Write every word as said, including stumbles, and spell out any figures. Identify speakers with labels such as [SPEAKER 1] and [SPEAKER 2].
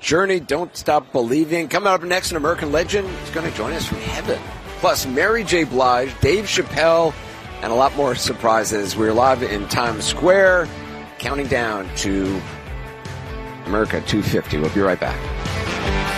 [SPEAKER 1] Journey, Don't Stop Believing. Coming up next, an American legend is going to join us from heaven. Plus, Mary J. Blige, Dave Chappelle, and a lot more surprises. We're live in Times Square, counting down to America two fifty. We'll be right back.